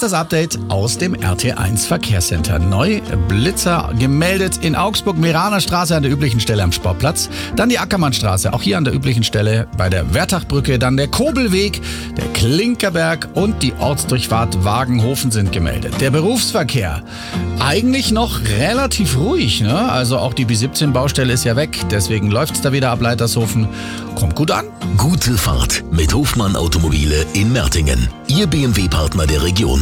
ist das Update aus dem RT1 Verkehrscenter. Neu Blitzer gemeldet in Augsburg, Meraner Straße an der üblichen Stelle am Sportplatz. Dann die Ackermannstraße, auch hier an der üblichen Stelle bei der Wertachbrücke. Dann der Kobelweg, der Klinkerberg und die Ortsdurchfahrt Wagenhofen sind gemeldet. Der Berufsverkehr, eigentlich noch relativ ruhig, ne? Also auch die B17-Baustelle ist ja weg, deswegen läuft's da wieder ab Leitershofen. Kommt gut an. Gute Fahrt mit Hofmann Automobile in Mertingen. Ihr BMW-Partner der Region.